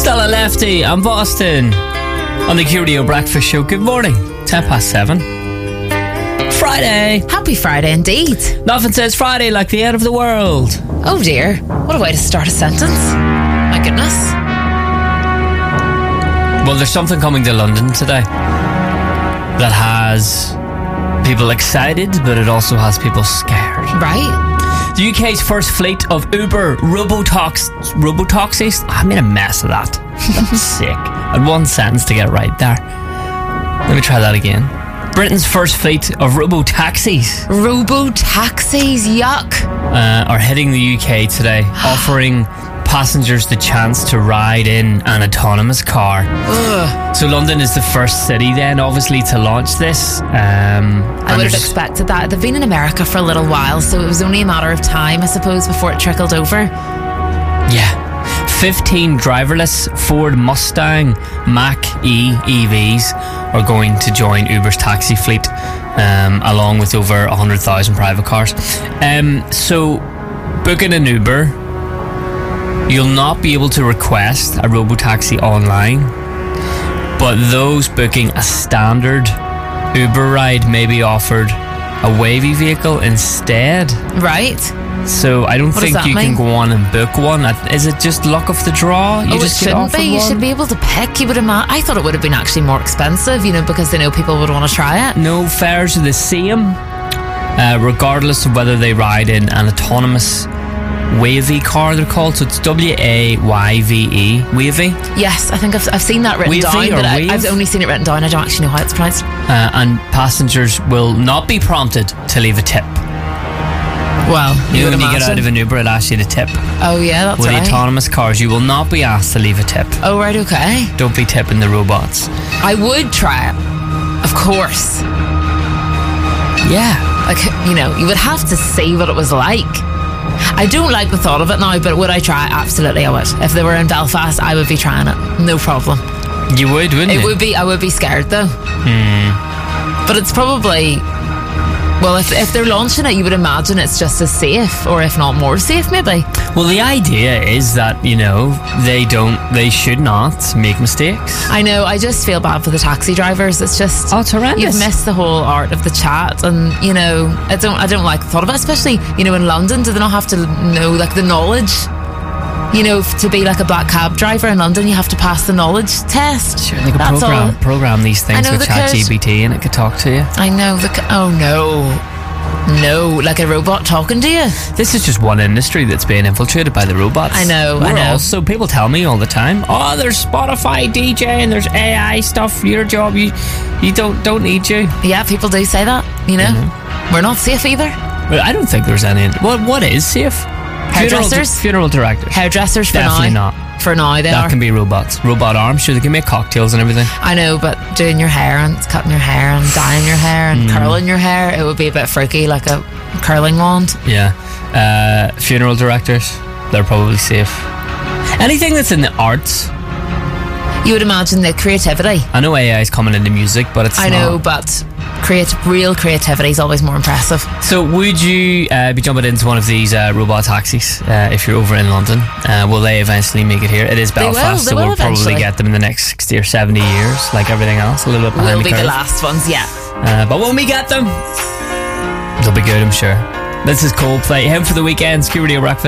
Stella Lefty and Boston on the QRadio Breakfast Show. Good morning. 7:10. Friday. Happy Friday indeed. Nothing says Friday like the end of the world. Oh dear, what a way to start a sentence. My goodness. Well, there's something coming to London today that has people excited, but it also has people scared. Right. The UK's first fleet of Uber robotaxis. I made a mess of that. That's sick. I had one sentence to get right there. Let me try that again. Britain's first fleet of robo-taxis. Robo-taxis, yuck. Are hitting the UK today, offering passengers the chance to ride in an autonomous car. Ugh. So London is the first city then, obviously, to launch this. I would have expected that. They've been in America for a little while, so it was only a matter of time, I suppose, before it trickled over. Yeah. 15 driverless Ford Mustang Mach-E EVs are going to join Uber's taxi fleet, along with over 100,000 private cars. So, booking an Uber, you'll not be able to request a robotaxi online, but those booking a standard Uber ride may be offered a wavy vehicle instead. Right. So I don't think you can go on and book one. Is it just luck of the draw? You just it shouldn't be. You should be able to pick. You would imagine. I thought it would have been actually more expensive, because they know people would want to try it. No, fares are the same, regardless of whether they ride in an autonomous wavy car, they're called. So it's W-A-Y-V-E. Wavy? Yes, I think I've seen that written down, but I've only seen it written down. I don't actually know how it's pronounced. And passengers will not be prompted to leave a tip. Well, when you get out of an Uber, it asks you to tip. Oh yeah, that's right. With autonomous cars, you will not be asked to leave a tip. Oh right, okay. Don't be tipping the robots. I would try it, of course. Yeah. You would have to see what it was like. I don't like the thought of it now, but would I try it? Absolutely I would. If they were in Belfast, I would be trying it. No problem. You would, wouldn't you? It would be. I would be scared though. But it's probably... Well, if they're launching it, you would imagine it's just as safe, or if not more safe, maybe. Well, the idea is that, they should not make mistakes. I know, I just feel bad for the taxi drivers. It's just... Oh, it's horrendous. You've missed the whole art of the chat, and, I don't like the thought of it, especially, in London. Do they not have to know, the knowledge? To be like a black cab driver in London, you have to pass the knowledge test. Sure, they could program these things with ChatGPT and it could talk to you. I know. Oh, no. No, like a robot talking to you. This is just one industry that's being infiltrated by the robots. I know. Also, people tell me all the time, oh, there's Spotify DJ and there's AI stuff. Your job, you don't need you. Yeah, people do say that. We're not safe either. Well, I don't think there's any. What is safe? Hairdressers? Funeral directors. Hairdressers for Definitely now. Not. For now, they are. That can be robots. Robot arms, sure, they can make cocktails and everything. I know, but doing your hair and cutting your hair and dyeing your hair and curling your hair, it would be a bit freaky, like a curling wand. Yeah. Funeral directors, they're probably safe. Anything that's in the arts. You would imagine the creativity. I know AI is coming into music, but it's not. I know, but real creativity is always more impressive. So would you be jumping into one of these robot taxis if you're over in London? Will they eventually make it here? It is Belfast, so we'll probably get them in the next 60 or 70 years, like everything else, a little bit behind the curve. We'll be the last ones, yeah. But when we get them, they'll be good, I'm sure. This is Coldplay. Him for the weekend. QRadio Breakfast.